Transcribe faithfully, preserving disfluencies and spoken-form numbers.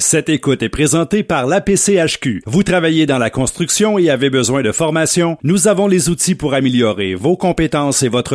Cette écoute est présentée par l'A P C H Q. Vous travaillez dans la construction et avez besoin de formation? Nous avons les outils pour améliorer vos compétences et votre